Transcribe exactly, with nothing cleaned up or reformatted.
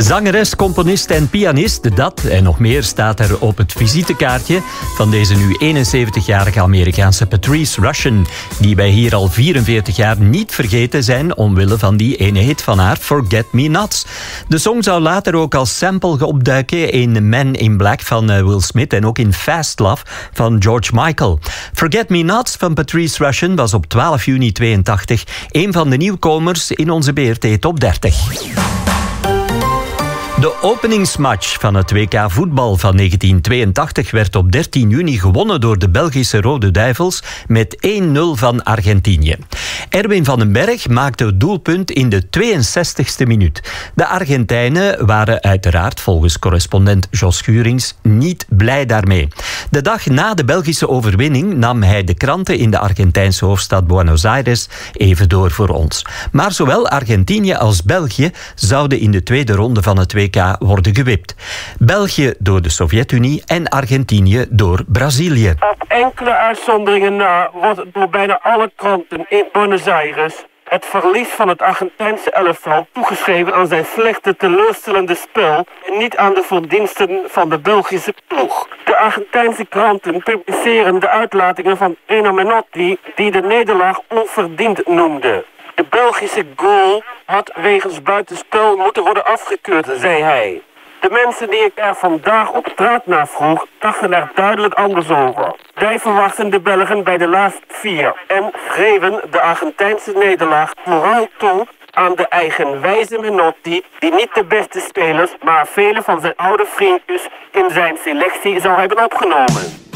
Zangeres, componist en pianist, dat en nog meer staat er op het visitekaartje van deze nu eenenzeventigjarige Amerikaanse Patrice Rushen, die wij hier al vierenveertig jaar niet vergeten zijn omwille van die ene hit van haar, Forget Me Nots. De song zou later ook als sample opduiken in Man in Black van Will Smith en ook in Fast Love van George Michael. Forget Me Nots van Patrice Rushen was op twaalf juni tweeëntachtig een van de nieuwkomers in onze B R T Top dertig. De openingsmatch van het W K voetbal van negentien tweeëntachtig werd op dertien juni gewonnen door de Belgische Rode Duivels met één nul van Argentinië. Erwin van den Berg maakte het doelpunt in de tweeënzestigste minuut. De Argentijnen waren uiteraard volgens correspondent Jos Schuurings niet blij daarmee. De dag na de Belgische overwinning nam hij de kranten in de Argentijnse hoofdstad Buenos Aires even door voor ons. Maar zowel Argentinië als België zouden in de tweede ronde van het W K worden gewipt. België door de Sovjet-Unie en Argentinië door Brazilië. Op enkele uitzonderingen na wordt door bijna alle kranten in Buenos Aires het verlies van het Argentijnse elftal toegeschreven aan zijn slechte, teleurstellende spel en niet aan de verdiensten van de Belgische ploeg. De Argentijnse kranten publiceren de uitlatingen van Eno Menotti, die de nederlaag onverdiend noemde. De Belgische goal had wegens buitenspel moeten worden afgekeurd, zei hij. De mensen die ik er vandaag op straat naar vroeg, dachten er duidelijk anders over. Wij verwachten de Belgen bij de laatste vier en schreven de Argentijnse nederlaag vooral toe aan de eigenwijze Menotti, die niet de beste spelers, maar vele van zijn oude vriendjes in zijn selectie zou hebben opgenomen.